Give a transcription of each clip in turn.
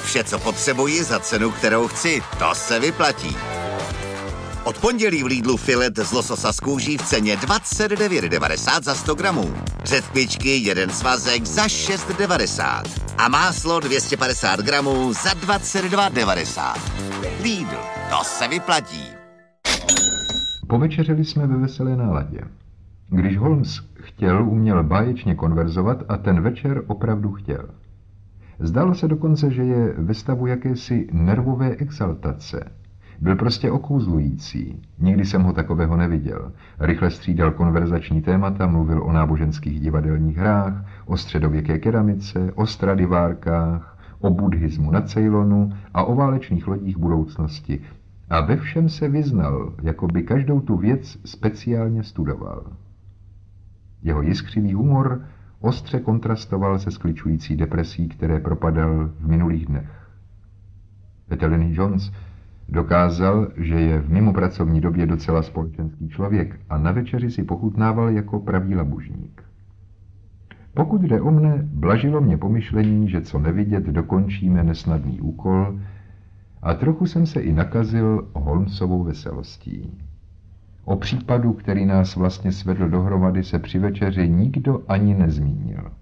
Vše, co potřebuji za cenu, kterou chci. To se vyplatí. Od pondělí v Lidlu filet z lososa z kůží v ceně 29,90 za 100 gramů. Řetkvičky, jeden svazek za 6,90. A máslo 250 gramů za 22,90. Lidl, to se vyplatí. Povečeřili jsme ve veselé náladě. Když Holmes chtěl, uměl báječně konverzovat a ten večer opravdu chtěl. Zdálo se dokonce, že je ve stavu jakési nervové exaltace. Byl prostě okouzlující. Nikdy jsem ho takového neviděl. Rychle střídal konverzační témata, mluvil o náboženských divadelních hrách, o středověké keramice, o stradivárkách, o buddhismu na Ceylonu a o válečných lodích budoucnosti. A ve všem se vyznal, jako by každou tu věc speciálně studoval. Jeho jiskřivý humor ostře kontrastoval se skličující depresí, které propadal v minulých dnech. Peteliny Jones dokázal, že je v mimopracovní době docela společenský člověk a na večeři si pochutnával jako pravý labužník. Pokud jde o mne, blažilo mě pomyšlení, že co nevidět, dokončíme nesnadný úkol a trochu jsem se i nakazil Holmesovou veselostí. O případu, který nás vlastně svedl dohromady, se při večeři nikdo ani nezmínil.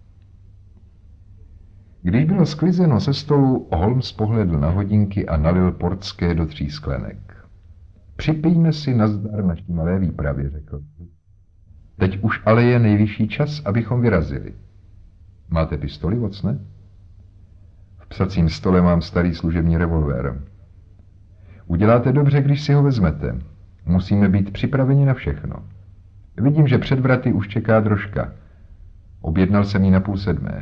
Když bylo sklizeno ze stolu, Holmes pohlédl na hodinky a nalil portské do 3 sklenek. Připijme si nazdar naší malé výpravě, řekl. Teď už ale je nejvyšší čas, abychom vyrazili. Máte pistoli, Watsone? V psacím stole mám starý služební revolver. Uděláte dobře, když si ho vezmete. Musíme být připraveni na všechno. Vidím, že před vraty už čeká drožka. Objednal jsem ji na 6:30.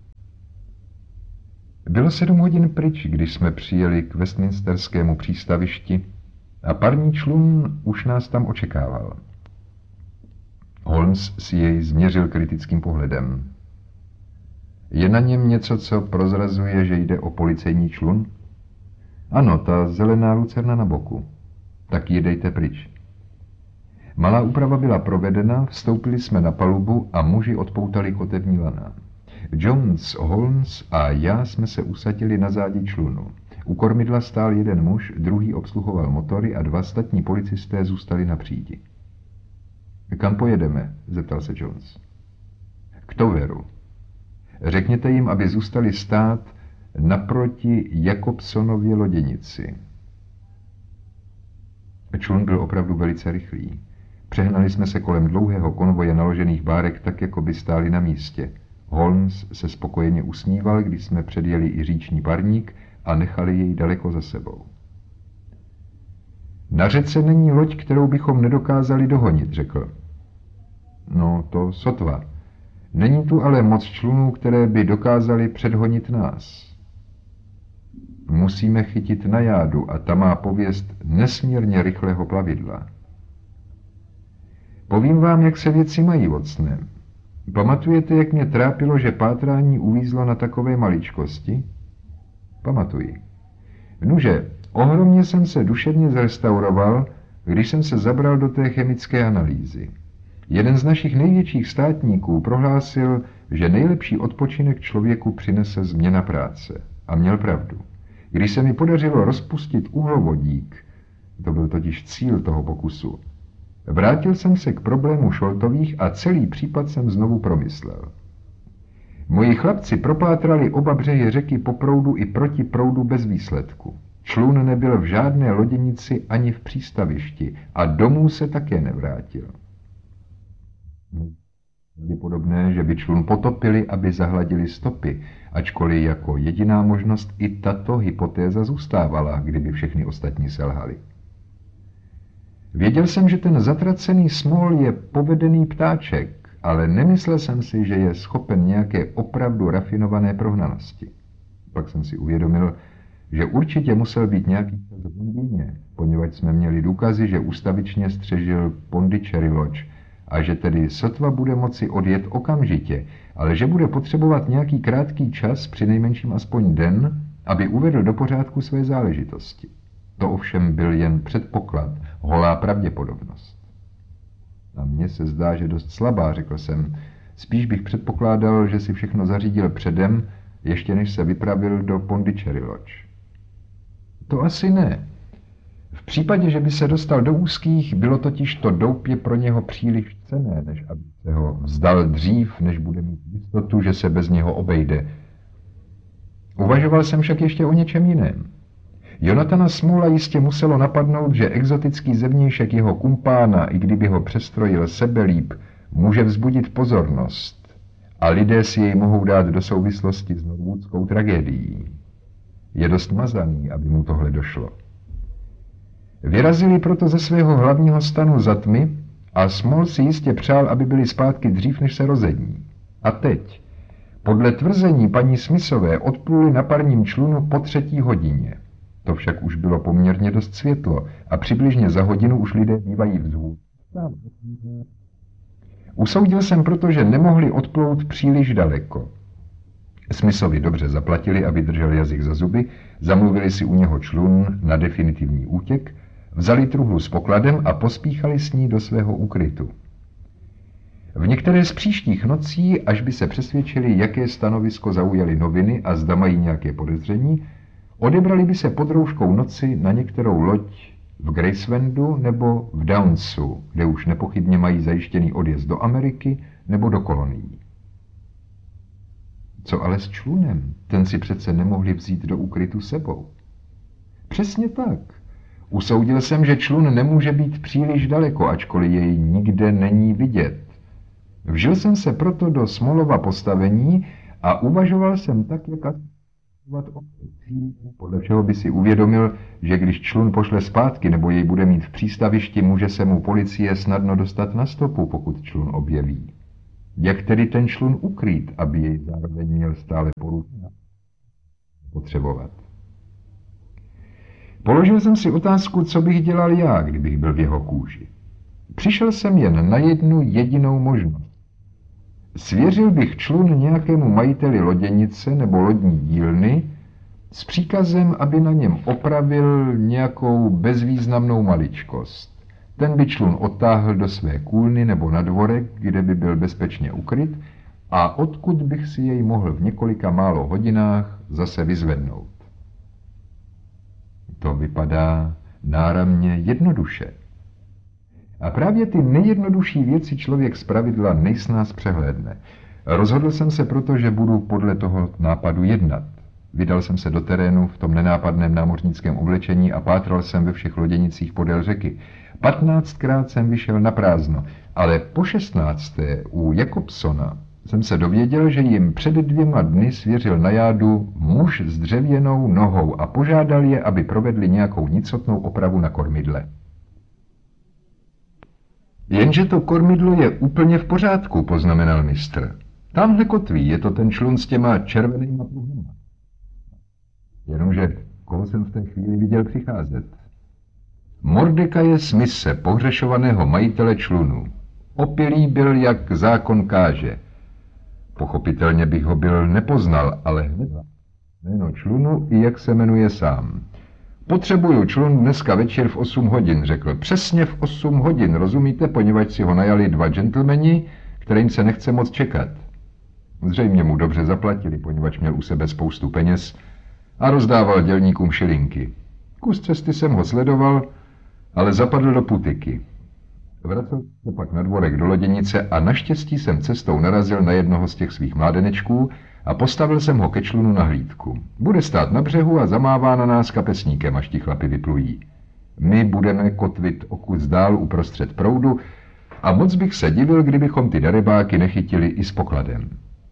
Bylo 7 hodin pryč, když jsme přijeli k Westminsterskému přístavišti a parní člun už nás tam očekával. Holmes si jej změřil kritickým pohledem. Je na něm něco, co prozrazuje, že jde o policejní člun? Ano, ta zelená lucerna na boku. Tak ji dejte pryč. Malá úprava byla provedena, vstoupili jsme na palubu a muži odpoutali kotevní lana. Jones, Holmes a já jsme se usadili na zádi člunu. U kormidla stál jeden muž, druhý obsluhoval motory a 2 statní policisté zůstali na přídi. Kam pojedeme? Zeptal se Jones. K toveru. Řekněte jim, aby zůstali stát naproti Jakobsonově loděnici. Člun byl opravdu velice rychlý. Přehnali jsme se kolem dlouhého konvoje naložených bárek tak, jako by stáli na místě. Holmes se spokojeně usmíval, když jsme předjeli i říční parník a nechali jej daleko za sebou. Na řece není loď, kterou bychom nedokázali dohonit, řekl. No, to sotva. Není tu ale moc člunů, které by dokázali předhonit nás. Musíme chytit na jádu a ta má pověst nesmírně rychlého plavidla. Povím vám, jak se věci mají, Watsone. Pamatujete, jak mě trápilo, že pátrání uvízlo na takové maličkosti? Pamatuji. Nuže, ohromně jsem se duševně zrestauroval, když jsem se zabral do té chemické analýzy. Jeden z našich největších státníků prohlásil, že nejlepší odpočinek člověku přinese změna práce. A měl pravdu. Když se mi podařilo rozpustit uhlovodík, to byl totiž cíl toho pokusu, vrátil jsem se k problému Šoltových a celý případ jsem znovu promyslel. Moji chlapci propátrali oba břehy řeky po proudu i proti proudu bez výsledku. Člun nebyl v žádné loděnici ani v přístavišti a domů se také nevrátil. Je podobné, že by člun potopili, aby zahladili stopy, ačkoliv jako jediná možnost i tato hypotéza zůstávala, kdyby všechny ostatní selhaly. Věděl jsem, že ten zatracený smol je povedený ptáček, ale nemyslel jsem si, že je schopen nějaké opravdu rafinované prohnanosti. Pak jsem si uvědomil, že určitě musel být nějaký čas v Londýně, poněvadž jsme měli důkazy, že ustavičně střežil Pondicherry Lodge a že tedy sotva bude moci odjet okamžitě, ale že bude potřebovat nějaký krátký čas, přinejmenším aspoň den, aby uvedl do pořádku své záležitosti. To ovšem byl jen předpoklad, holá pravděpodobnost. A mně se zdá, že dost slabá, řekl jsem. Spíš bych předpokládal, že si všechno zařídil předem ještě než se vypravil do Pondicherry Lodge. To asi ne. V případě, že by se dostal do úzkých, bylo totiž to doupě pro něho příliš cenné, než aby se ho vzdal dřív, než bude mít jistotu, že se bez něho obejde. Uvažoval jsem však ještě o něčem jiném. Jonathana Smalla jistě muselo napadnout, že exotický zevnějšek jeho kumpána, i kdyby ho přestrojil sebelíp, může vzbudit pozornost a lidé si jej mohou dát do souvislosti s norwoodskou tragédií. Je dost mazaný, aby mu tohle došlo. Vyrazili proto ze svého hlavního stanu za tmy a Small si jistě přál, aby byli zpátky dřív, než se rozední. A teď, podle tvrzení paní Smithové, odpluli na parním člunu po 3. hodině. To však už bylo poměrně dost světlo a přibližně za hodinu už lidé bývají vzhůd. Usoudil jsem proto, že nemohli odplout příliš daleko. Smithovi dobře zaplatili, aby držel jazyk za zuby, zamluvili si u něho člun na definitivní útěk, vzali truhlu s pokladem a pospíchali s ní do svého úkrytu. V některé z příštích nocí, až by se přesvědčili, jaké stanovisko zaujaly noviny a zda mají nějaké podezření, odebrali by se pod rouškou noci na některou loď v Gracelandu nebo v Downsu, kde už nepochybně mají zajištěný odjezd do Ameriky nebo do kolonií. Co ale s člunem? Ten si přece nemohli vzít do úkrytu sebou. Přesně tak. Usoudil jsem, že člun nemůže být příliš daleko, ačkoliv jej nikde není vidět. Vžil jsem se proto do Smallova postavení a uvažoval jsem tak, jak podle všeho by si uvědomil, že když člun pošle zpátky nebo jej bude mít v přístavišti, může se mu policie snadno dostat na stopu, pokud člun objeví. Jak tedy ten člun ukrýt, aby jej zároveň měl stále potřebovat? Položil jsem si otázku, co bych dělal já, kdybych byl v jeho kůži. Přišel jsem jen na jednu jedinou možnost. Svěřil bych člun nějakému majiteli loděnice nebo lodní dílny s příkazem, aby na něm opravil nějakou bezvýznamnou maličkost. Ten by člun odtáhl do své kůlny nebo na dvorek, kde by byl bezpečně ukryt a odkud bych si jej mohl v několika málo hodinách zase vyzvednout. To vypadá náramně jednoduše. A právě ty nejjednodušší věci člověk zpravidla nejsnáz přehlédne. Rozhodl jsem se proto, že budu podle toho nápadu jednat. Vydal jsem se do terénu v tom nenápadném námořnickém oblečení a pátral jsem ve všech loděnicích podél řeky. 15krát jsem vyšel na prázdno, ale po 16. u Jakobsona jsem se dověděl, že jim před 2 dny svěřil na jádu muž s dřevěnou nohou a požádal je, aby provedli nějakou nicotnou opravu na kormidle. Jenže to kormidlo je úplně v pořádku, poznamenal mistr. Tamhle kotví, je to ten člun s těma červenýma pruhama. Jenomže koho jsem v té chvíli viděl přicházet? Mordekaje Smithe, pohřešovaného majitele člunu. Opilý byl, jak zákon káže. Pochopitelně bych ho byl nepoznal, ale hned jméno člunu i jak se jmenuje sám. Potřebuju člun dneska večer v 8 hodin, řekl. Přesně v 8 hodin, rozumíte, poněvadž si ho najali 2 gentlemani, kterým se nechce moc čekat. Zřejmě mu dobře zaplatili, poněvadž měl u sebe spoustu peněz a rozdával dělníkům šilinky. Kus cesty jsem ho sledoval, ale zapadl do putiky. Vracel se pak na dvorek do loděnice a naštěstí jsem cestou narazil na jednoho z těch svých mládenečků a postavil jsem ho ke člunu na hlídku. Bude stát na břehu a zamává na nás kapesníkem, až ti chlapi vyplují. My budeme kotvit o kus dál uprostřed proudu a moc bych se divil, kdybychom ty darebáky nechytili i s pokladem.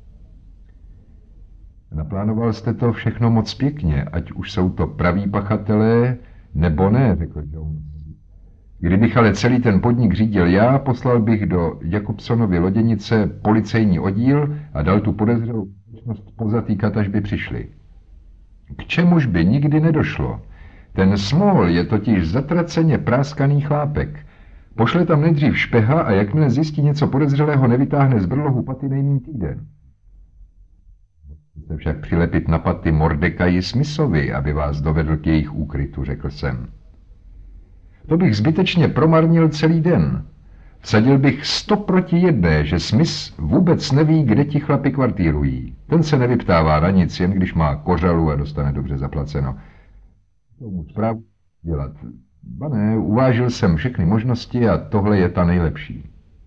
Naplánoval jste to všechno moc pěkně, ať už jsou to praví pachatelé, nebo ne, řekl Jones. Kdybych ale celý ten podnik řídil já, poslal bych do Jakobsonovy loděnice policejní oddíl a dal tu podezřelou skutečnost pozatýkat, až by přišli. K čemuž by nikdy nedošlo. Ten Small je totiž zatraceně práskaný chlápek. Pošle tam nejdřív špeha a jakmile zjistí něco podezřelého, nevytáhne z brlohu paty nejmíň týden. Musíte však přilepit na paty Mordekaji Smithovi, aby vás dovedl k jejich úkrytu, řekl jsem. To bych zbytečně promarnil celý den. Vsadil bych 100 proti 1, že Smith vůbec neví, kde ti chlapi kvartírují. Ten se nevyptává na nic, jen když má kořalu a dostane dobře zaplaceno. Tomu zprávu dělat. Ba ne, uvážil jsem všechny možnosti a tohle je ta nejlepší.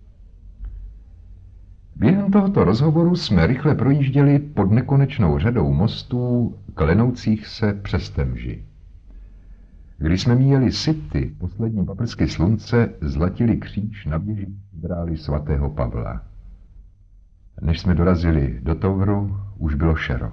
Během tohoto rozhovoru jsme rychle projížděli pod nekonečnou řadou mostů, klenoucích se přes Temži. Když jsme míjeli City, poslední paprsky slunce zlatili kříž na věži katedrály svatého Pavla. Než jsme dorazili do Toweru, už bylo šero.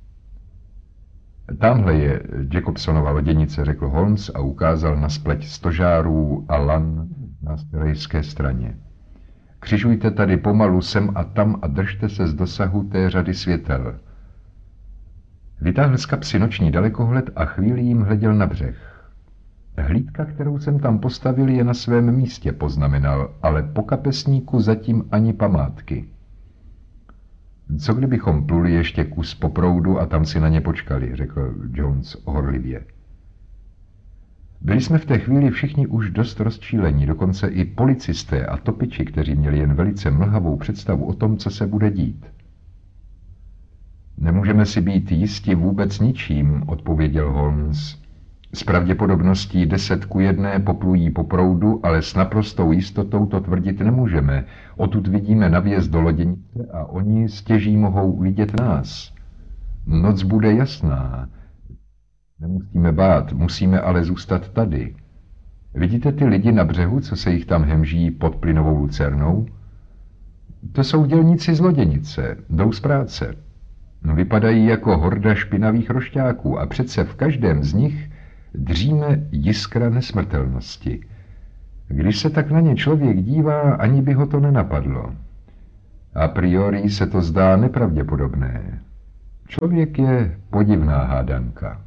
Tamhle je Jacobsonova loděnice, řekl Holmes a ukázal na spleť stožárů a lan na strejské straně. Křižujte tady pomalu sem a tam a držte se z dosahu té řady světel. Vytáhl z kapsy noční dalekohled a chvíli jim hleděl na břeh. Hlídka, kterou jsem tam postavil, je na svém místě, poznamenal, ale po kapesníku zatím ani památky. Co kdybychom pluli ještě kus po proudu a tam si na ně počkali, řekl Jones horlivě. Byli jsme v té chvíli všichni už dost rozčílení, dokonce i policisté a topiči, kteří měli jen velice mlhavou představu o tom, co se bude dít. Nemůžeme si být jisti vůbec ničím, odpověděl Holmes. S pravděpodobností 10:1 poplují po proudu, ale s naprostou jistotou to tvrdit nemůžeme. Odtud vidíme na vjezd do loděnice a oni stěží mohou vidět nás. Noc bude jasná. Nemusíme bát, musíme ale zůstat tady. Vidíte ty lidi na břehu, co se jich tam hemží pod plynovou lucernou? To jsou dělníci z loděnice, jdou z práce. Vypadají jako horda špinavých rošťáků a přece v každém z nich dříme jiskra nesmrtelnosti. Když se tak na ně člověk dívá, ani by ho to nenapadlo. A priori se to zdá nepravděpodobné. Člověk je podivná hádanka.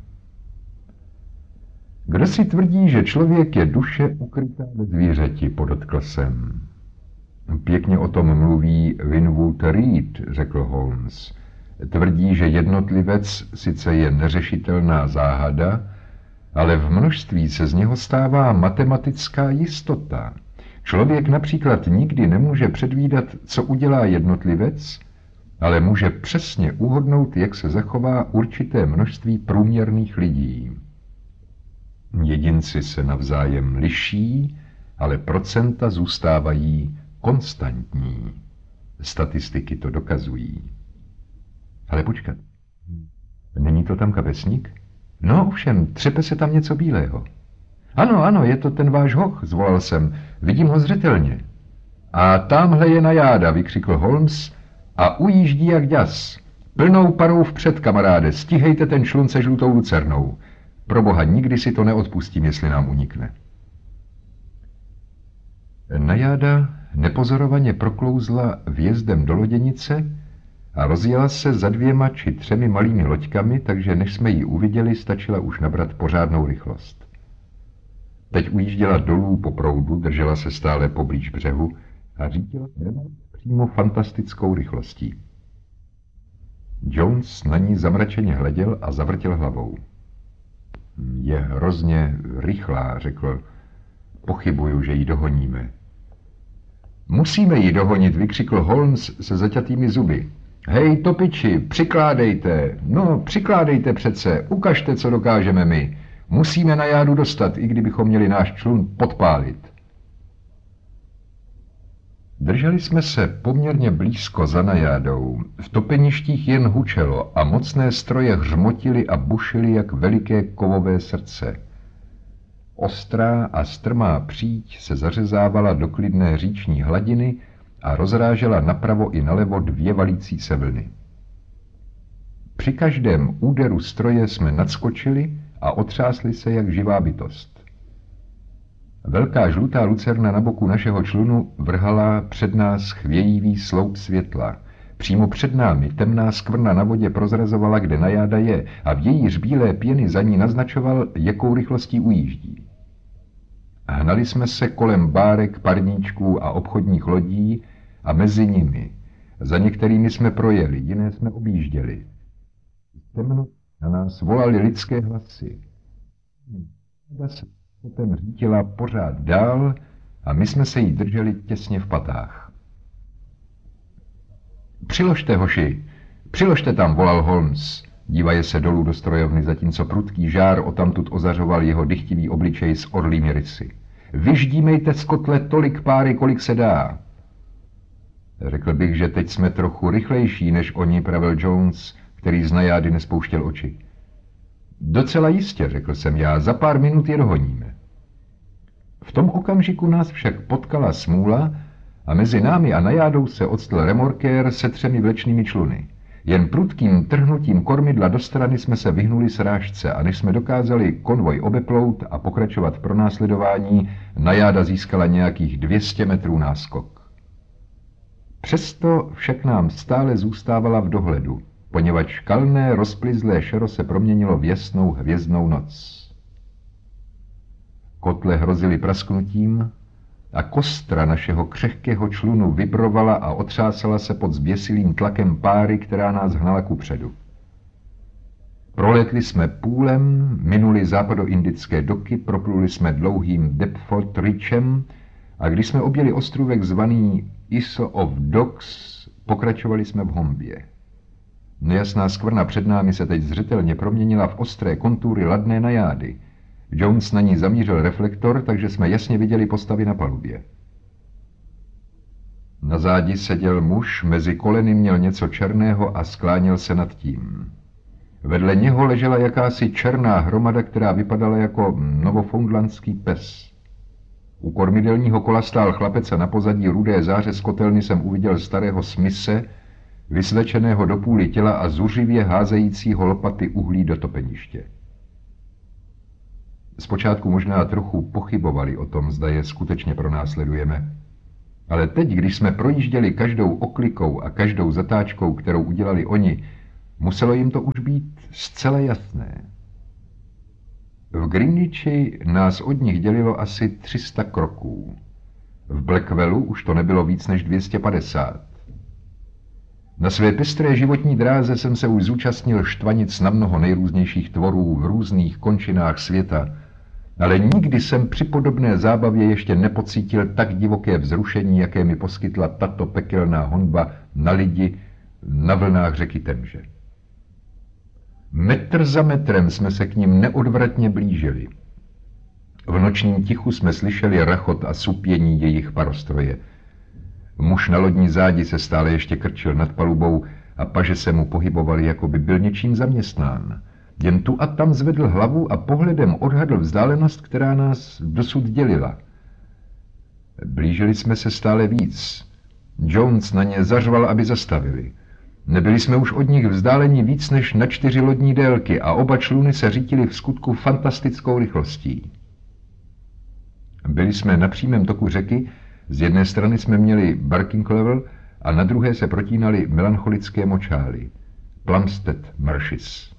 Kdo si tvrdí, že člověk je duše ukrytá ve zvířeti, podotkl jsem. Pěkně o tom mluví Winwood Reed, řekl Holmes. Tvrdí, že jednotlivec sice je neřešitelná záhada, ale v množství se z něho stává matematická jistota. Člověk například nikdy nemůže předvídat, co udělá jednotlivec, ale může přesně uhodnout, jak se zachová určité množství průměrných lidí. Jedinci se navzájem liší, ale procenta zůstávají konstantní. Statistiky to dokazují. Ale počkat, není to tam kapesník? No ovšem, třepe se tam něco bílého. Ano, ano, je to ten váš hoch, zvolal jsem, vidím ho zřetelně. A tamhle je najáda, vykřikl Holmes, a ujíždí jak ďas. Plnou parou vpřed, kamaráde, stíhejte ten člun se žlutou lucernou. Proboha, nikdy si to neodpustím, jestli nám unikne. Najáda nepozorovaně proklouzla vjezdem do loděnice a rozjela se za 2 či 3 malými loďkami, takže než jsme ji uviděli, stačila už nabrat pořádnou rychlost. Teď ujížděla dolů po proudu, držela se stále poblíž břehu a řídila přímo fantastickou rychlostí. Jones na ní zamračeně hleděl a zavrtěl hlavou. Je hrozně rychlá, řekl. Pochybuju, že ji dohoníme. Musíme ji dohonit, vykřikl Holmes se zaťatými zuby. Hej, topiči, přikládejte, no přikládejte přece, ukažte, co dokážeme my. Musíme najádu dostat, i kdybychom měli náš člun podpálit. Drželi jsme se poměrně blízko za najádou. V topeništích jen hučelo a mocné stroje hřmotily a bušily jak veliké kovové srdce. Ostrá a strmá příď se zařezávala do klidné říční hladiny a rozrážela napravo i nalevo 2 valící se vlny. Při každém úderu stroje jsme nadskočili a otřásli se jak živá bytost. Velká žlutá lucerna na boku našeho člunu vrhala před nás chvějivý sloup světla. Přímo před námi temná skvrna na vodě prozrazovala, kde najáda je, a vějíř bílé pěny za ní naznačoval, jakou rychlostí ujíždí. Hnali jsme se kolem bárek, parníčků a obchodních lodí a mezi nimi. Za některými jsme projeli, jiné jsme objížděli. Temno na nás volali lidské hlasy. Voda se potom řítila pořád dál a my jsme se jí drželi těsně v patách. Přiložte, hoši, přiložte tam, volal Holmes, dívaje se dolů do strojovny, zatímco prudký žár odtamtud ozařoval jeho dychtivý obličej s orlými rysy. Vyždímejte z kotle tolik páry, kolik se dá. Řekl bych, že teď jsme trochu rychlejší než oni, pravil Jones, který z najády nespouštěl oči. Docela jistě, řekl jsem já, za pár minut je dohoníme. V tom okamžiku nás však potkala smůla a mezi námi a najádou se odstl remorkér se 3 vlečnými čluny. Jen prudkým trhnutím kormidla do strany jsme se vyhnuli srážce a než jsme dokázali konvoj obeplout a pokračovat v pronásledování, najáda získala nějakých 200 metrů náskok. Přesto však nám stále zůstávala v dohledu, poněvadž kalné, rozplizlé šero se proměnilo v jasnou hvězdnou noc. Kotle hrozily prasknutím a kostra našeho křehkého člunu vibrovala a otřásala se pod zběsilým tlakem páry, která nás hnala kupředu. Prolétli jsme půlem, minuli západoindické doky, propluli jsme dlouhým Deptford Reachem a když jsme objeli ostrůvek zvaný Isle of Dogs, pokračovali jsme v hombě. Nejasná skvrna před námi se teď zřetelně proměnila v ostré kontury ladné najády. Jones na ní zamířil reflektor, takže jsme jasně viděli postavy na palubě. Na zádi seděl muž, mezi koleny měl něco černého a skláněl se nad tím. Vedle něho ležela jakási černá hromada, která vypadala jako novofoundlandský pes. U kormidelního kola stál chlapec a na pozadí rudé záře z kotelny jsem uviděl starého Smise, vysvlečeného do půly těla a zuřivě házejícího lopaty uhlí do topeniště. Zpočátku možná trochu pochybovali o tom, zda je skutečně pronásledujeme. Ale teď, když jsme projížděli každou oklikou a každou zatáčkou, kterou udělali oni, muselo jim to už být zcela jasné. V Greenwichi nás od nich dělilo asi 300 kroků. V Blackwellu už to nebylo víc než 250. Na své pestré životní dráze jsem se už zúčastnil štvanic na mnoho nejrůznějších tvorů v různých končinách světa, ale nikdy jsem při podobné zábavě ještě nepocítil tak divoké vzrušení, jaké mi poskytla tato pekelná honba na lidi na vlnách řeky Temže. Metr za metrem jsme se k nim neodvratně blížili. V nočním tichu jsme slyšeli rachot a supění jejich parostroje. Muž na lodní zádi se stále ještě krčil nad palubou a paže se mu pohybovaly, jako by byl něčím zaměstnán. Jen tu a tam zvedl hlavu a pohledem odhadl vzdálenost, která nás dosud dělila. Blížili jsme se stále víc. Jones na ně zařval, aby zastavili. Nebyli jsme už od nich vzdáleni víc než na 4 lodní délky a oba čluny se řítily v skutku fantastickou rychlostí. Byli jsme na přímém toku řeky, z jedné strany jsme měli Barking Level a na druhé se protínaly melancholické močály, Plumstead Marshes.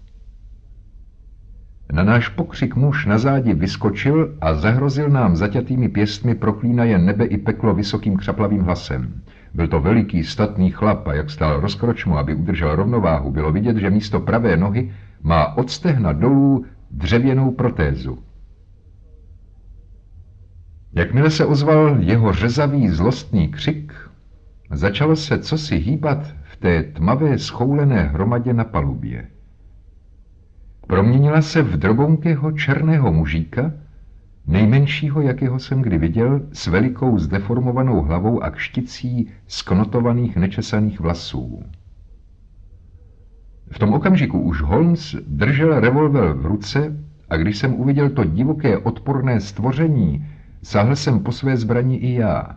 Na náš pokřik muž na zádi vyskočil a zahrozil nám zaťatými pěstmi, proklínaje nebe i peklo vysokým křaplavým hlasem. Byl to veliký, statný chlap a jak stál rozkročmo, aby udržel rovnováhu, bylo vidět, že místo pravé nohy má od stehna dolů dřevěnou protézu. Jakmile se ozval jeho řezavý, zlostný křik, začalo se cosi hýbat v té tmavé, schoulené hromadě na palubě. Proměnila se v drobounkého černého mužíka, nejmenšího, jakého jsem kdy viděl, s velikou zdeformovanou hlavou a kšticí sknotovaných nečesaných vlasů. V tom okamžiku už Holmes držel revolver v ruce a když jsem uviděl to divoké odporné stvoření, sáhl jsem po své zbrani i já.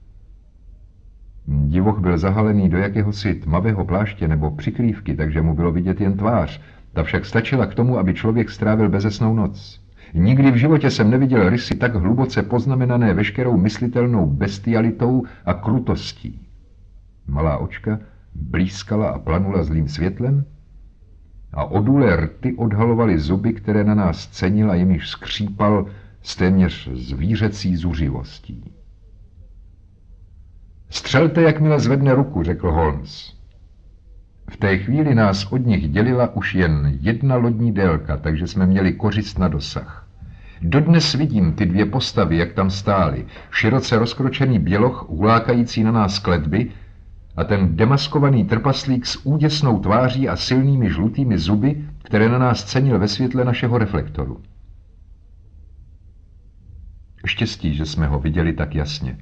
Divoch byl zahalený do jakéhosi tmavého pláště nebo přikrývky, takže mu bylo vidět jen tvář. Ta však stačila k tomu, aby člověk strávil bezesnou noc. Nikdy v životě jsem neviděl rysy tak hluboce poznamenané veškerou myslitelnou bestialitou a krutostí. Malá očka blízkala a planula zlým světlem a odulé rty odhalovaly zuby, které na nás cenil a jimiž skřípal s téměř zvířecí zuřivostí. Střelte, jakmile zvedne ruku, řekl Holmes. V té chvíli nás od nich dělila už jen 1 lodní délka, takže jsme měli kořist na dosah. Dodnes vidím ty dvě postavy, jak tam stály, široce rozkročený běloch, hulákající na nás kletby, a ten demaskovaný trpaslík s úděsnou tváří a silnými žlutými zuby, které na nás cenil ve světle našeho reflektoru. Štěstí, že jsme ho viděli tak jasně.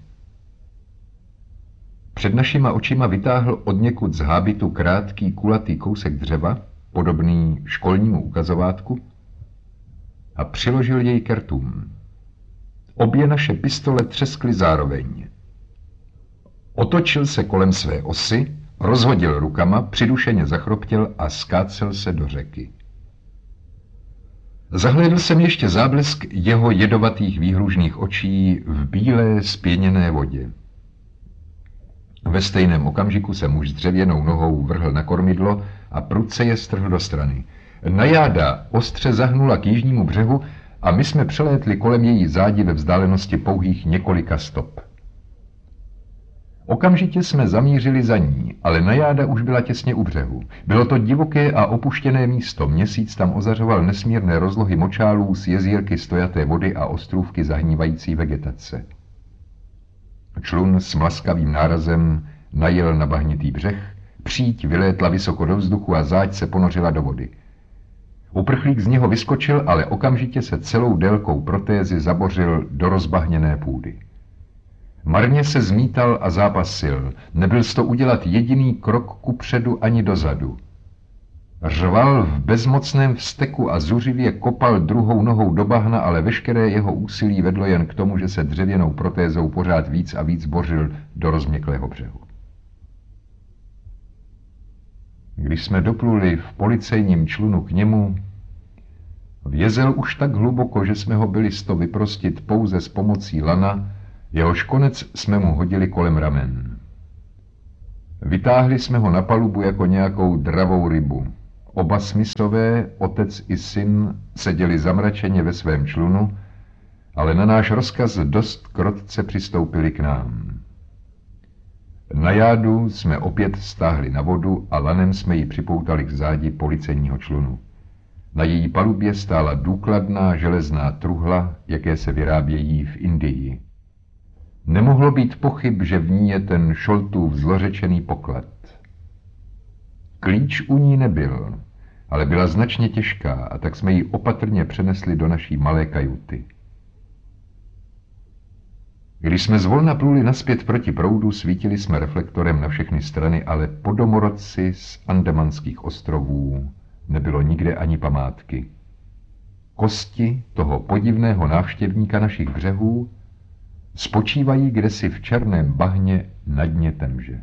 Před našima očima vytáhl odněkud z hábitu krátký kulatý kousek dřeva, podobný školnímu ukazovátku, a přiložil jej ke rtům. Obě naše pistole třeskly zároveň. Otočil se kolem své osy, rozhodil rukama, přidušeně zachroptěl a skácel se do řeky. Zahlédl jsem ještě záblesk jeho jedovatých výhružných očí v bílé spěněné vodě. Ve stejném okamžiku se muž s dřevěnou nohou vrhl na kormidlo a prudce je strhl do strany. Najáda ostře zahnula k jižnímu břehu a my jsme přelétli kolem její zádi ve vzdálenosti pouhých několika stop. Okamžitě jsme zamířili za ní, ale najáda už byla těsně u břehu. Bylo to divoké a opuštěné místo, měsíc tam ozařoval nesmírné rozlohy močálů z jezírky stojaté vody a ostrůvky zahnívající vegetace. Člun s mlaskavým nárazem najel na bahnitý břeh, příď vylétla vysoko do vzduchu a záď se ponořila do vody. Uprchlík z něho vyskočil, ale okamžitě se celou délkou protézy zabořil do rozbahněné půdy. Marně se zmítal a zápasil, nebyl s to udělat jediný krok kupředu ani dozadu. Řval v bezmocném vzteku a zuřivě kopal druhou nohou do bahna, ale veškeré jeho úsilí vedlo jen k tomu, že se dřevěnou protézou pořád víc a víc bořil do rozměklého břehu. Když jsme dopluli v policejním člunu k němu, vězel už tak hluboko, že jsme ho byli s to vyprostit pouze s pomocí lana, jehož konec jsme mu hodili kolem ramen. Vytáhli jsme ho na palubu jako nějakou dravou rybu. Oba Smithové, otec i syn, seděli zamračeně ve svém člunu, ale na náš rozkaz dost krotce přistoupili k nám. Na jádu jsme opět stáhli na vodu a lanem jsme ji připoutali k zádi policejního člunu. Na její palubě stála důkladná železná truhla, jaké se vyrábějí v Indii. Nemohlo být pochyb, že v ní je ten Šoltův zlořečený poklad. Klíč u ní nebyl, ale byla značně těžká a tak jsme ji opatrně přenesli do naší malé kajuty. Když jsme zvolna pluli naspět proti proudu, svítili jsme reflektorem na všechny strany, ale po domorodci z Andamanských ostrovů nebylo nikde ani památky. Kosti toho podivného návštěvníka našich břehů spočívají kdesi v černém bahně na dně Temže.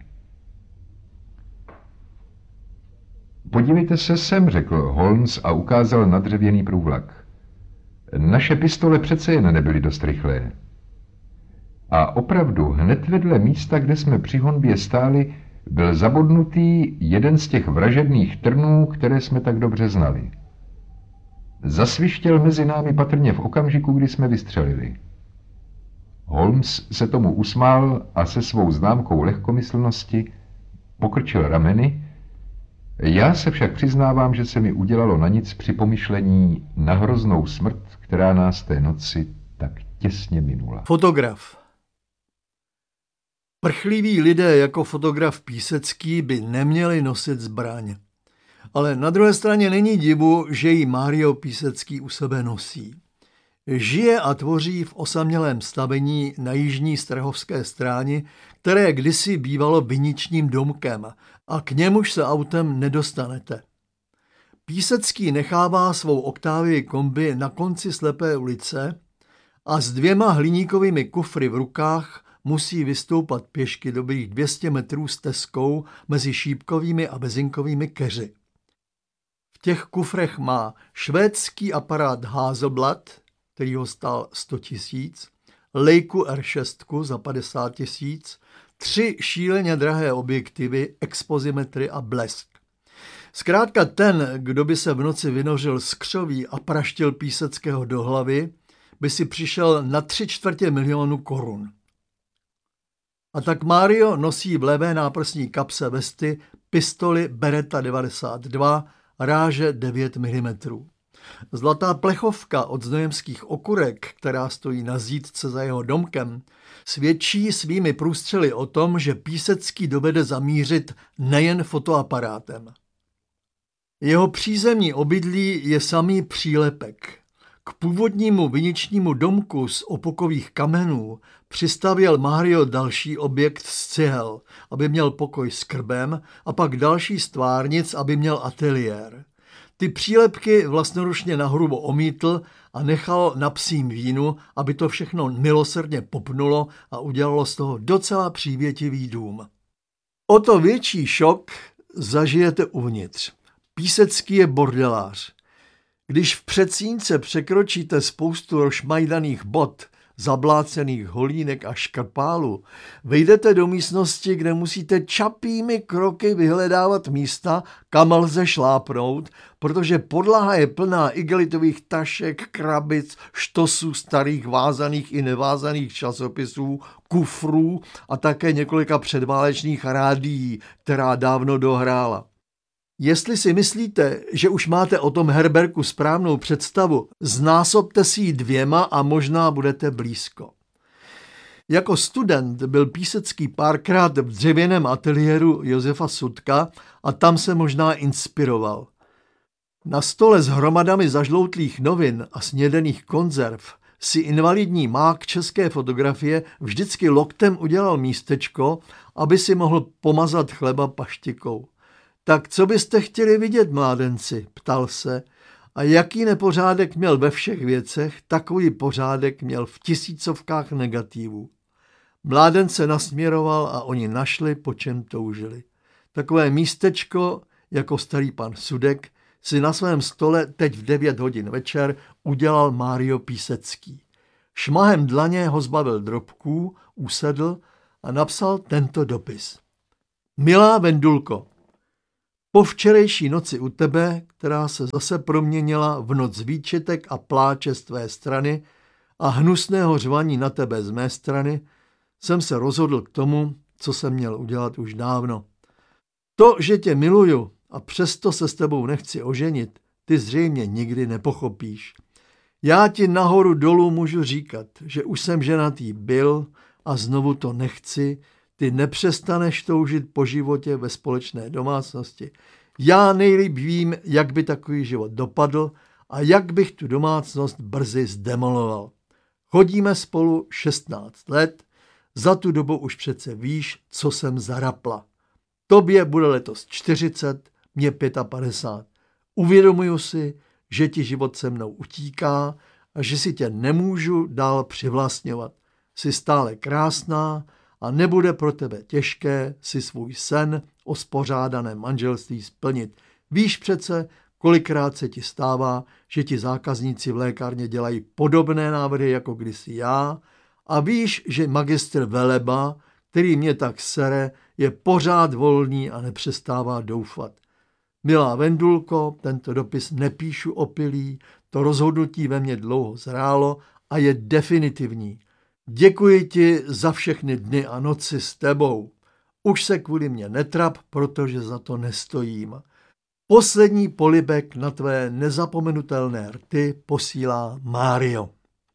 Podívejte se sem, řekl Holmes a ukázal na dřevěný průvlak. Naše pistole přece jen nebyly dost rychlé. A opravdu hned vedle místa, kde jsme při honbě stáli, byl zabodnutý jeden z těch vražedných trnů, které jsme tak dobře znali. Zasvištěl mezi námi patrně v okamžiku, kdy jsme vystřelili. Holmes se tomu usmál a se svou známkou lehkomyslnosti pokrčil rameny. Já se však přiznávám, že se mi udělalo na nic při pomyšlení na hroznou smrt, která nás té noci tak těsně minula. Fotograf. Prchliví lidé jako fotograf Písecký by neměli nosit zbraň. Ale na druhé straně není divu, že ji Mário Písecký u sebe nosí. Žije a tvoří v osamělém stavení na jižní strahovské stráni, které kdysi bývalo viničním domkem a k němuž se autem nedostanete. Písecký nechává svou Octavii kombi na konci slepé ulice a s 2 hliníkovými kufry v rukách musí vystoupat pěšky dobrých 200 metrů stezkou mezi šípkovými a bezinkovými keři. V těch kufrech má švédský aparát Hasselblad, který ho stál 100 000, Leicu R6 za 50 000, 3 šíleně drahé objektivy, expozimetry a blesk. Zkrátka ten, kdo by se v noci vynořil z křoví a praštil Píseckého do hlavy, by si přišel na 3/4 milionu korun. A tak Mário nosí v levé náprsní kapse vesty pistoli Beretta 92 ráže 9 mm. Zlatá plechovka od znojemských okurek, která stojí na zítce za jeho domkem, svědčí svými průstřely o tom, že Písecký dovede zamířit nejen fotoaparátem. Jeho přízemní obydlí je samý přílepek. K původnímu viničnímu domku z opokových kamenů přistavěl Mário další objekt z cihel, aby měl pokoj s krbem, a pak další z tvárnic, aby měl ateliér. Ty přílepky vlastnoručně nahrubo omítl a nechal na psím vínu, aby to všechno milosrdně popnulo a udělalo z toho docela přívětivý dům. O to větší šok zažijete uvnitř. Písecký je bordelář. Když v předsínce překročíte spoustu rozšmajdaných bot, zablácených holínek a škrpálů, vejdete do místnosti, kde musíte čapými kroky vyhledávat místa, kam lze šlápnout, protože podlaha je plná igelitových tašek, krabic, štosů, starých vázaných i nevázaných časopisů, kufrů a také několika předválečných rádií, která dávno dohrála. Jestli si myslíte, že už máte o tom Herberku správnou představu, znásobte si ji 2 a možná budete blízko. Jako student byl Písecký párkrát v dřevěném ateliéru Josefa Sudka a tam se možná inspiroval. Na stole s hromadami zažloutlých novin a snědených konzerv si invalidní mák české fotografie vždycky loktem udělal místečko, aby si mohl pomazat chleba paštikou. Tak co byste chtěli vidět, mládenci? Ptal se. A jaký nepořádek měl ve všech věcech, takový pořádek měl v tisícovkách negativů. Mládence nasměroval a oni našli, po čem toužili. Takové místečko, jako starý pan Sudek, si na svém stole teď v 9 hodin večer udělal Mário Písecký. Šmahem dlaně ho zbavil drobků, usedl a napsal tento dopis. Milá Vendulko, po včerejší noci u tebe, která se zase proměnila v noc výčitek a pláče z tvé strany a hnusného řvaní na tebe z mé strany, jsem se rozhodl k tomu, co jsem měl udělat už dávno. To, že tě miluju a přesto se s tebou nechci oženit, ty zřejmě nikdy nepochopíš. Já ti nahoru dolů můžu říkat, že už jsem ženatý byl a znovu to nechci. Ty nepřestaneš toužit po životě ve společné domácnosti. Já nejlíp vím, jak by takový život dopadl a jak bych tu domácnost brzy zdemoloval. Chodíme spolu 16 let, za tu dobu už přece víš, co jsem zarapla. Tobě bude letos 40, mě 55. Uvědomuju si, že ti život se mnou utíká a že si tě nemůžu dál přivlastňovat. Jsi stále krásná a nebude pro tebe těžké si svůj sen o spořádaném manželství splnit. Víš přece, kolikrát se ti stává, že ti zákazníci v lékárně dělají podobné návrhy jako kdysi já, a víš, že magistr Veleba, který mě tak sere, je pořád volný a nepřestává doufat. Milá Vendulko, tento dopis nepíšu opilý, to rozhodnutí ve mně dlouho zrálo a je definitivní. Děkuji ti za všechny dny a noci s tebou. Už se kvůli mě netrap, protože za to nestojím. Poslední polibek na tvé nezapomenutelné rty posílá Mário.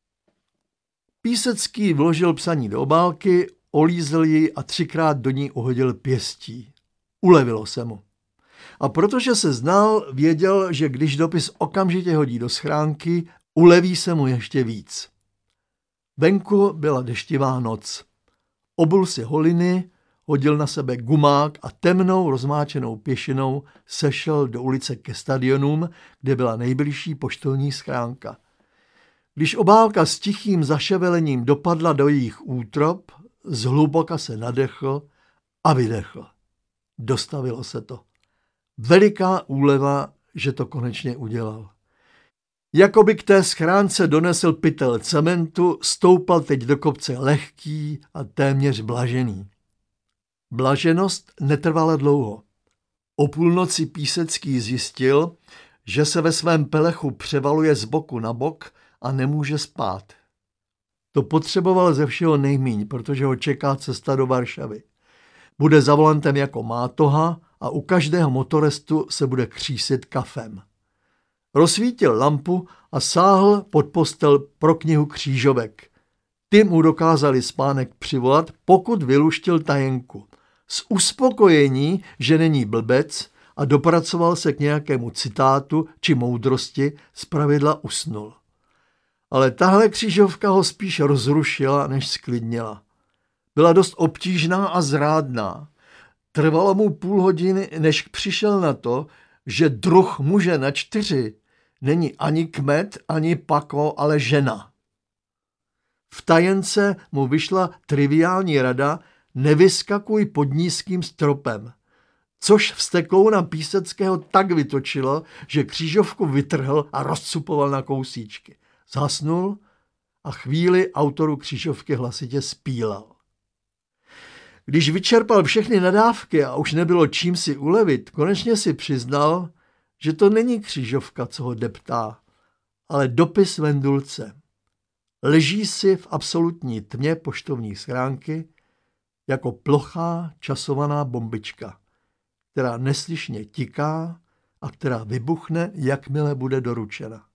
Písecký vložil psaní do obálky, olízl ji a 3krát do ní uhodil pěstí. Ulevilo se mu. A protože se znal, věděl, že když dopis okamžitě hodí do schránky, uleví se mu ještě víc. Venku byla deštivá noc. Obul si holiny, hodil na sebe gumák a temnou rozmáčenou pěšinou sešel do ulice ke stadionům, kde byla nejbližší poštovní schránka. Když obálka s tichým zaševelením dopadla do jejich útrop, zhluboka se nadechl a vydechl. Dostavilo se to. Veliká úleva, že to konečně udělal. Jakoby k té schránce donesl pytel cementu, stoupal teď do kopce lehký a téměř blažený. Blaženost netrvala dlouho. O půlnoci Písecký zjistil, že se ve svém pelechu převaluje z boku na bok a nemůže spát. To potřeboval ze všeho nejmíň, protože ho čeká cesta do Varšavy. Bude za volantem jako mátoha a u každého motorestu se bude křísit kafem. Rozsvítil lampu a sáhl pod postel pro knihu křížovek. Ty mu dokázali spánek přivolat, pokud vyluštil tajenku. Z uspokojení, že není blbec, a dopracoval se k nějakému citátu či moudrosti, zpravidla usnul. Ale tahle křížovka ho spíš rozrušila, než sklidnila. Byla dost obtížná a zrádná. Trvalo mu půl hodiny, než přišel na to, že druh muže na 4 není ani kmet, ani pako, ale žena. V tajence mu vyšla triviální rada: nevyskakuj pod nízkým stropem, což vzteklouna Píseckého tak vytočilo, že křížovku vytrhl a rozcupoval na kousíčky. Zhasnul a chvíli autoru křížovky hlasitě spílal. Když vyčerpal všechny nadávky a už nebylo čím si ulevit, konečně si přiznal, že to není křížovka, co ho deptá, ale dopis Vendulce. Leží si v absolutní tmě poštovní schránky jako plochá časovaná bombička, která neslyšně tiká a která vybuchne, jakmile bude doručena.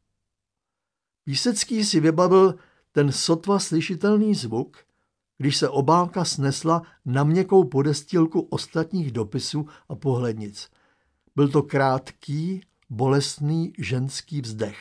Písecký si vybavil ten sotva slyšitelný zvuk, když se obálka snesla na měkkou podestýlku ostatních dopisů a pohlednic. Byl to krátký, bolestný ženský vzdech.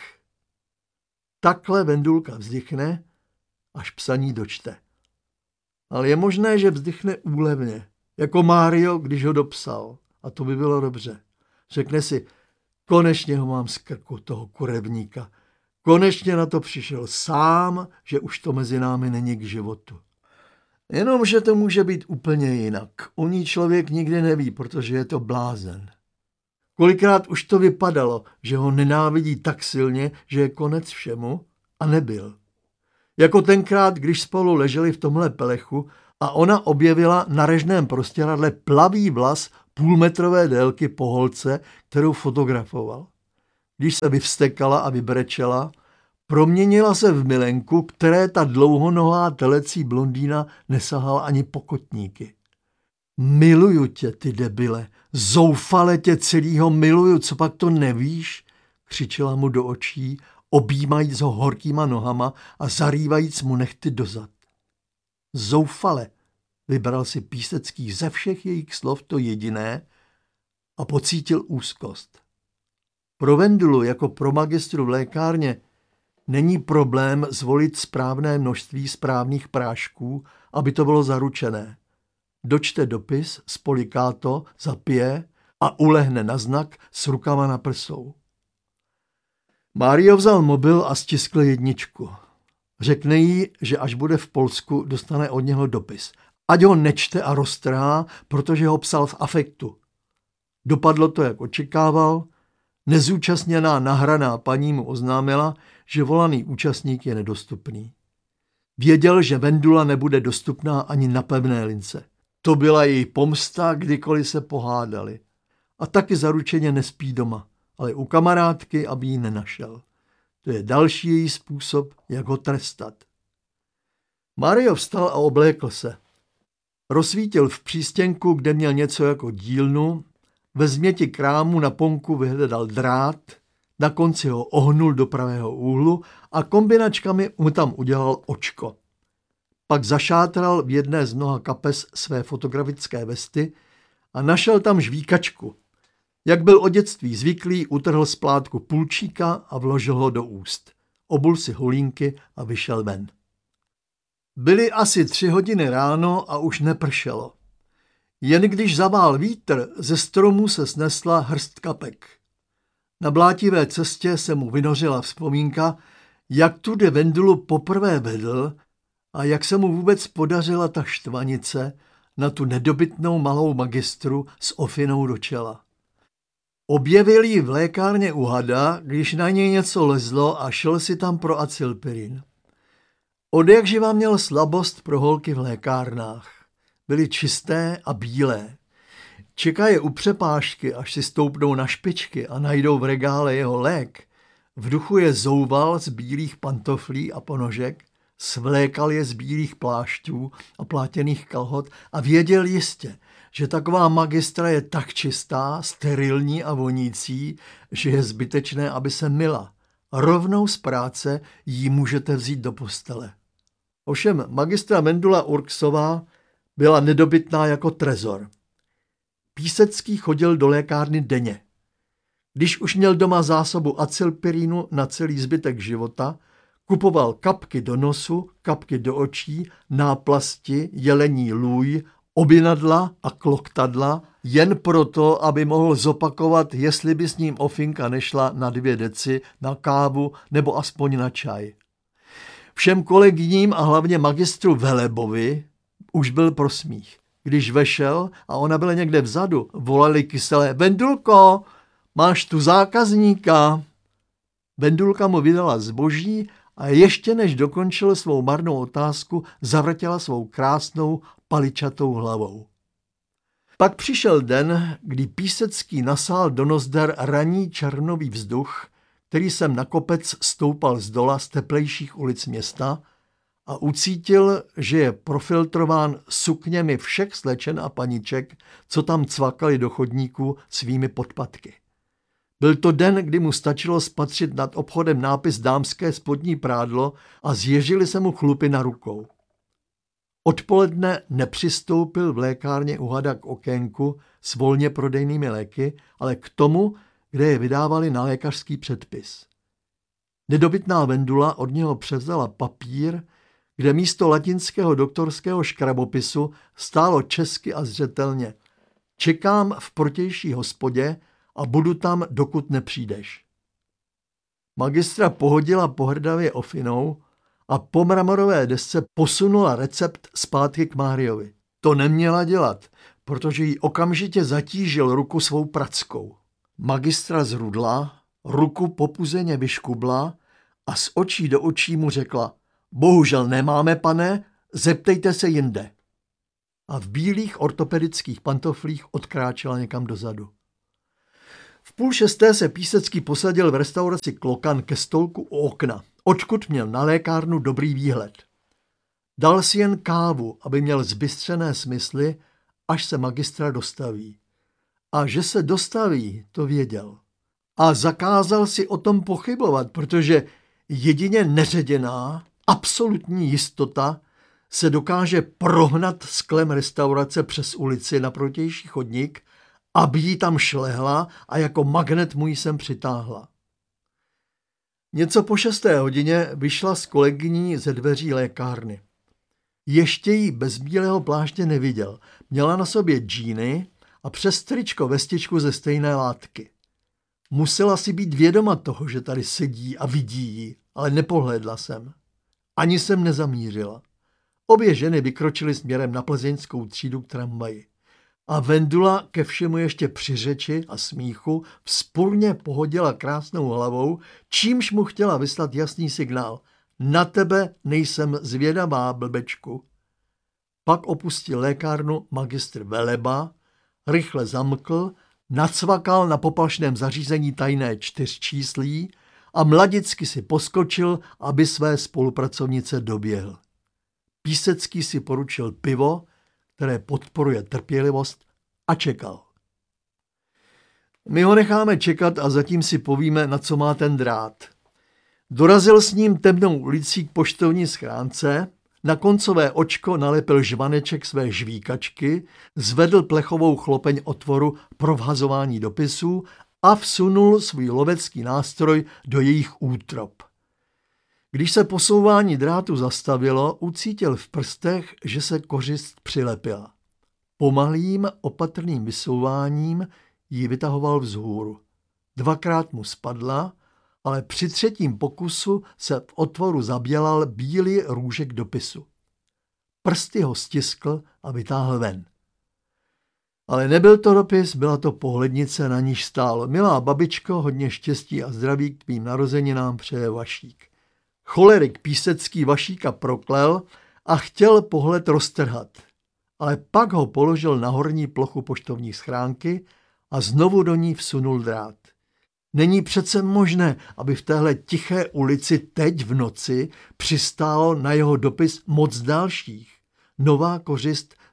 Takhle Vendulka vzdychne, až psaní dočte. Ale je možné, že vzdychne úlevně, jako Mário, když ho dopsal. A to by bylo dobře. Řekne si: konečně ho mám z krku, toho kurevníka. Konečně na to přišel sám, že už to mezi námi není k životu. Jenomže to může být úplně jinak. O ní člověk nikdy neví, protože je to blázen. Kolikrát už to vypadalo, že ho nenávidí tak silně, že je konec všemu, a nebyl. Jako tenkrát, když spolu leželi v tomhle pelechu a ona objevila na režném prostěradle plavý vlas půlmetrové délky po holce, kterou fotografoval. Když se vyvstekala a vybrečela, proměnila se v milenku, které ta dlouhonohá telecí blondýna nesahala ani po kotníky. Miluju tě, ty debile, zoufale tě celýho miluju, co pak to nevíš? Křičela mu do očí, objímajíc ho horkýma nohama a zarývajíc mu nehty dozad. Zoufale, vybral si Písecký ze všech jejich slov to jediné a pocítil úzkost. Pro Vendulu jako pro magistru v lékárně není problém zvolit správné množství správných prášků, aby to bylo zaručené. Dočte dopis, spoliká to, zapije a ulehne na znak s rukama na prsou. Mário vzal mobil a stiskl 1. Řekne jí, že až bude v Polsku, dostane od něho dopis. Ať ho nečte a roztrhá, protože ho psal v afektu. Dopadlo to, jak očekával. Nezúčastněná nahraná paní mu oznámila, že volaný účastník je nedostupný. Věděl, že Vendula nebude dostupná ani na pevné lince. To byla její pomsta, kdykoliv se pohádali. A taky zaručeně nespí doma, ale u kamarádky, aby ji nenašel. To je další její způsob, jak ho trestat. Mário vstal a oblékl se. Rozsvítil v přístěnku, kde měl něco jako dílnu, ve změti krámu na ponku vyhledal drát, na konci ho ohnul do pravého úhlu a kombinačkami mu tam udělal očko. Pak zašátral v jedné z mnoha kapes své fotografické vesty a našel tam žvíkačku. Jak byl od dětství zvyklý, utrhl z plátku půlčíka a vložil ho do úst. Obul si holínky a vyšel ven. Byly asi 3 hodiny ráno a už nepršelo. Jen když zavál vítr, ze stromů se snesla hrst kapek. Na blátivé cestě se mu vynořila vzpomínka, jak tudy Vendulu poprvé vedl a jak se mu vůbec podařila ta štvanice na tu nedobytnou malou magistru s ofinou do čela. Objevil ji v lékárně u hada, když na něj něco lezlo a šel si tam pro acylpirin. Odjakživa měl slabost pro holky v lékárnách. Byly čisté a bílé. Čeká je u přepážky, až si stoupnou na špičky a najdou v regále jeho lék. V duchu je zouval z bílých pantoflí a ponožek, svlékal je z bílých plášťů a plátěných kalhot a věděl jistě, že taková magistra je tak čistá, sterilní a vonící, že je zbytečné, aby se myla. Rovnou z práce ji můžete vzít do postele. Ovšem magistra Vendula Urksová byla nedobytná jako trezor. Písecký chodil do lékárny denně. Když už měl doma zásobu acylpirínu na celý zbytek života, kupoval kapky do nosu, kapky do očí, náplasti, jelení lůj, obinadla a kloktadla, jen proto, aby mohl zopakovat, jestli by s ním ofinka nešla na 2 deci, na kávu nebo aspoň na čaj. Všem kolegyním a hlavně magistru Velebovi už byl prosmích. Když vešel a ona byla někde vzadu, volali kyselé: Vendulko, máš tu zákazníka. Vendulka mu vydala zboží a ještě než dokončil svou marnou otázku, zavrtěla svou krásnou paličatou hlavou. Pak přišel den, kdy Písecký nasál do nozder ranní červnový vzduch, který sem na kopec stoupal z dola z teplejších ulic města, a ucítil, že je profiltrován sukněmi všech slečen a paniček, co tam cvakali do chodníků svými podpatky. Byl to den, kdy mu stačilo spatřit nad obchodem nápis dámské spodní prádlo a zježily se mu chlupy na rukou. Odpoledne nepřistoupil v lékárně u hada k okénku s volně prodejnými léky, ale k tomu, kde je vydávali na lékařský předpis. Nedobytná Vendula od něho převzala papír, kde místo latinského doktorského škrabopisu stálo česky a zřetelně: Čekám v protější hospodě a budu tam, dokud nepřijdeš. Magistra pohodila pohrdavě ofinou a po mramorové desce posunula recept zpátky k Máriovi. To neměla dělat, protože jí okamžitě zatížil ruku svou prackou. Magistra zrudla, ruku popuzeně vyškubla a z očí do očí mu řekla: Bohužel nemáme, pane, zeptejte se jinde. A v bílých ortopedických pantoflích odkráčela někam dozadu. V 5:30 se Písecký posadil v restauraci Klokan ke stolku u okna, odkud měl na lékárnu dobrý výhled. Dal si jen kávu, aby měl zbystřené smysly, až se magistra dostaví. A že se dostaví, to věděl. A zakázal si o tom pochybovat, protože jedině neředěná, absolutní jistota se dokáže prohnat sklem restaurace přes ulici na protější chodník, aby jí tam šlehla a jako magnet mu ji sem přitáhla. Něco po 6. hodině vyšla s kolegyní ze dveří lékárny. Ještě jí bez bílého pláště neviděl. Měla na sobě džíny a přes tričko vestičku ze stejné látky. Musela si být vědoma toho, že tady sedí a vidí ji, ale nepohlédla jsem. Ani jsem nezamířila. Obě ženy vykročily směrem na plzeňskou třídu k tramvaji. A Vendula ke všemu ještě při řeči a smíchu vzpurně pohodila krásnou hlavou, čímž mu chtěla vyslat jasný signál: Na tebe nejsem zvědavá, blbečku. Pak opustil lékárnu magistr Veleba, rychle zamkl, nacvakal na poplašném zařízení tajné 4číslí a mladicky si poskočil, aby své spolupracovnice doběhl. Písecký si poručil pivo, které podporuje trpělivost, a čekal. My ho necháme čekat a zatím si povíme, na co má ten drát. Dorazil s ním temnou ulicí k poštovní schránce, na koncové očko nalepil žvaneček své žvíkačky, zvedl plechovou chlopeň otvoru pro vhazování dopisů a vsunul svůj lovecký nástroj do jejich útrop. Když se posouvání drátu zastavilo, ucítil v prstech, že se kořist přilepila. Pomalým, opatrným vysouváním ji vytahoval vzhůru. 2krát mu spadla, ale při 3. pokusu se v otvoru zabělal bílý růžek dopisu. Prsty ho stiskl a vytáhl ven. Ale nebyl to dopis, byla to pohlednice, na níž stálo: Milá babičko, hodně štěstí a zdraví k tvým narozeninám přeje Vašík. Cholerik Písecký Vašíka proklel a chtěl pohled roztrhat, ale pak ho položil na horní plochu poštovní schránky a znovu do ní vsunul drát. Není přece možné, aby v téhle tiché ulici teď v noci přistálo na jeho dopis moc dalších. Nová kořist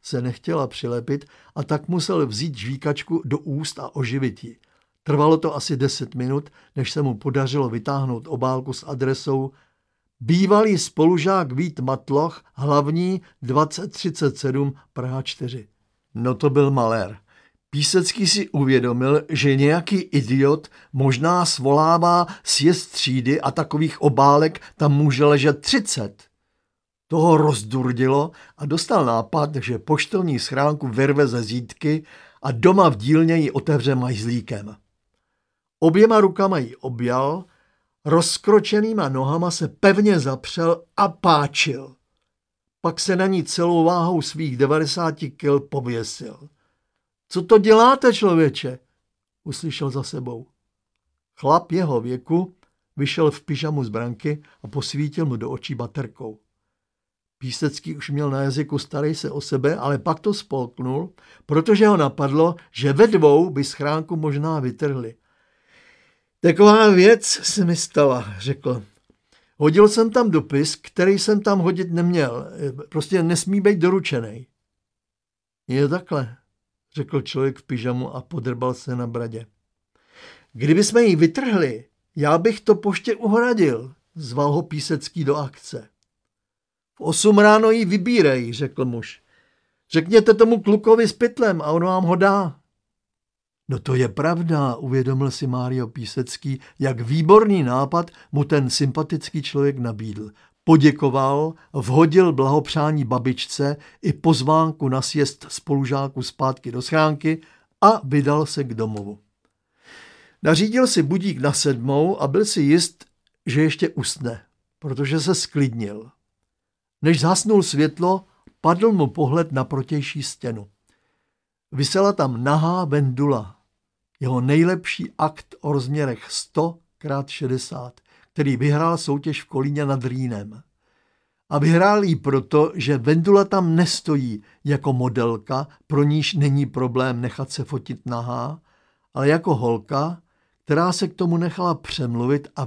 se nechtěla přilepit a tak musel vzít žvíkačku do úst a oživit ji. Trvalo to asi 10 minut, než se mu podařilo vytáhnout obálku s adresou bývalý spolužák Vít Matloch, hlavní 2037 Praha 4. No to byl malér. Písecký si uvědomil, že nějaký idiot možná svolává sjezd třídy a takových obálek tam může ležet 30. Toho rozdurdilo a dostal nápad, že poštovní schránku vyrve ze zítky a doma v dílně ji otevře majzlíkem. Oběma rukama ji objal, rozkročenýma nohama se pevně zapřel a páčil. Pak se na ní celou váhou svých 90 kil pověsil. Co to děláte, člověče? Uslyšel za sebou. Chlap jeho věku vyšel v pyžamu z branky a posvítil mu do očí baterkou. Písecký už měl na jazyku starej se o sebe, ale pak to spolknul, protože ho napadlo, že ve dvou by schránku možná vytrhli. Taková věc se mi stala, řekl. Hodil jsem tam dopis, který jsem tam hodit neměl. Prostě nesmí být doručený. Je takhle, řekl člověk v pyžamu a podrbal se na bradě. Kdyby jsme ji vytrhli, já bych to poště uhradil, zval ho Písecký do akce. V 8 ráno ji vybírej, řekl muž. Řekněte tomu klukovi s pytlem a on vám ho dá. No to je pravda, uvědomil si Mário Písecký, jak výborný nápad mu ten sympatický člověk nabídl. Poděkoval, vhodil blahopřání babičce i pozvánku na sjezd spolužáků zpátky do schránky a vydal se k domovu. Nařídil si budík na 7 a byl si jist, že ještě usne, protože se sklidnil. Než zhasnul světlo, padl mu pohled na protější stěnu. Visela tam nahá Vendula, jeho nejlepší akt o rozměrech 100x60, který vyhrál soutěž v Kolíně nad Rýnem. A vyhrál ji proto, že Vendula tam nestojí jako modelka, pro níž není problém nechat se fotit nahá, ale jako holka, která se k tomu nechala přemluvit a